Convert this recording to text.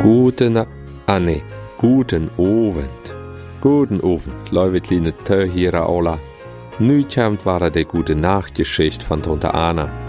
Guten Abend. Guten Abend, liebe kleine Tierhiere alle. Nu kommt war die gute Nachtgeschichte von Tante Anna.